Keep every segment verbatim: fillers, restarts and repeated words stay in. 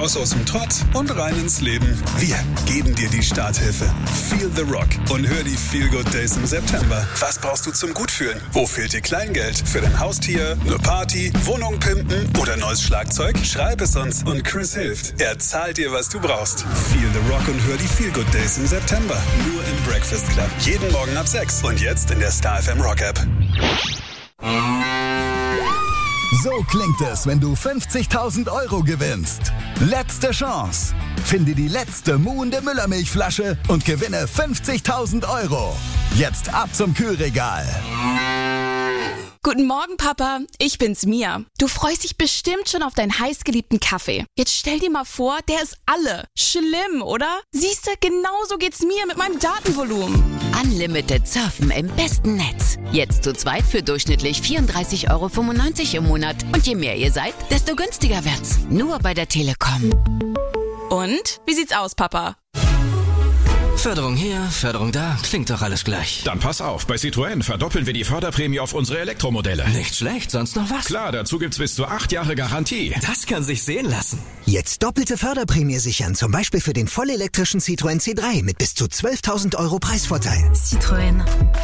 Raus aus dem Trott und rein ins Leben. Wir geben dir die Starthilfe. Feel the Rock und hör die Feel Good Days im September. Was brauchst du zum Gutfühlen? Wo fehlt dir Kleingeld? Für dein Haustier, eine Party, Wohnung pimpen oder neues Schlagzeug? Schreib es uns und Chris hilft. Er zahlt dir, was du brauchst. Feel the Rock und hör die Feel Good Days im September. Nur im Breakfast Club. Jeden Morgen ab sechs und jetzt in der Star F M Rock App. So klingt es, wenn du fünfzigtausend Euro gewinnst. Letzte Chance. Finde die letzte muhende Müllermilchflasche und gewinne fünfzigtausend Euro. Jetzt ab zum Kühlregal. Guten Morgen, Papa. Ich bin's, Mia. Du freust dich bestimmt schon auf deinen heißgeliebten Kaffee. Jetzt stell dir mal vor, der ist alle. Schlimm, oder? Siehste, genauso geht's mir mit meinem Datenvolumen. Unlimited Surfen im besten Netz. Jetzt zu zweit für durchschnittlich vierunddreißig Euro fünfundneunzig im Monat. Und je mehr ihr seid, desto günstiger wird's. Nur bei der Telekom. Und? Wie sieht's aus, Papa? Förderung hier, Förderung da, klingt doch alles gleich. Dann pass auf, bei Citroën verdoppeln wir die Förderprämie auf unsere Elektromodelle. Nicht schlecht, sonst noch was? Klar, dazu gibt's bis zu acht Jahre Garantie. Das kann sich sehen lassen. Jetzt doppelte Förderprämie sichern, zum Beispiel für den vollelektrischen Citroën C drei mit bis zu zwölftausend Euro Preisvorteil. Citroën.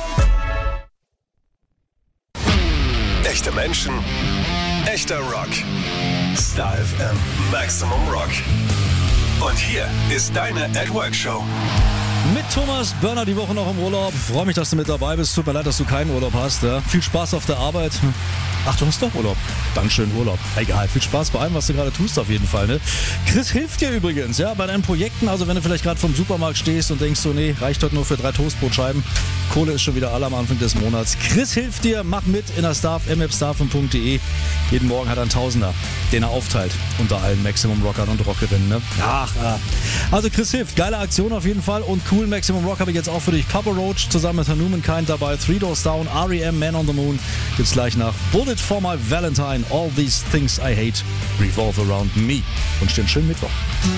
Echte Menschen, echter Rock. Star F M Maximum Rock. Und hier ist deine At Work Show. Mit Thomas Börner die Woche noch im Urlaub. Freue mich, dass du mit dabei bist. Tut mir leid, dass du keinen Urlaub hast. Ja? Viel Spaß auf der Arbeit. Ach, du hast doch Urlaub. Dann schönen Urlaub. Egal, viel Spaß bei allem, was du gerade tust auf jeden Fall. Ne? Chris hilft dir übrigens ja, bei deinen Projekten. Also wenn du vielleicht gerade vom Supermarkt stehst und denkst so, nee, reicht heute nur für drei Toastbrotscheiben. Kohle ist schon wieder alle am Anfang des Monats. Chris hilft dir, mach mit in der Star F M App star f m punkt de. Jeden Morgen hat er einen Tausender, den er aufteilt unter allen Maximum Rockern und Rockerinnen. Ne? Ach, ah. Also Chris hilft. Geile Aktion auf jeden Fall. Und cool, Maximum Rock habe ich jetzt auch für dich. Papa Roach zusammen mit Hanumankind dabei. Three Doors Down, R E M, Man on the Moon. Gibt's gleich nach. Bullet for my Valentine. All these things I hate revolve around me. Und stehen schönen Mittwoch.